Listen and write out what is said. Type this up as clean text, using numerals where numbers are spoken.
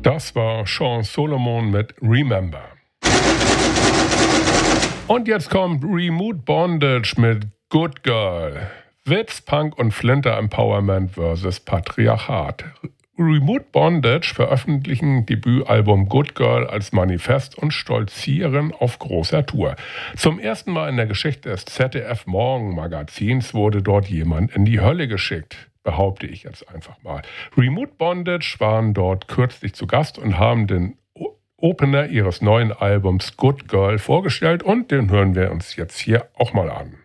Das war Sean Solomon mit Remember. Und jetzt kommt Remote Bondage mit Good Girl. Witz, Punk und Flinter Empowerment vs. Patriarchat. Remote Bondage veröffentlichen Debütalbum Good Girl als Manifest und stolzieren auf großer Tour. Zum ersten Mal in der Geschichte des ZDF-Morgenmagazins wurde dort jemand in die Hölle geschickt, behaupte ich jetzt einfach mal. Remote Bondage waren dort kürzlich zu Gast und haben den Opener ihres neuen Albums Good Girl vorgestellt und den hören wir uns jetzt hier auch mal an.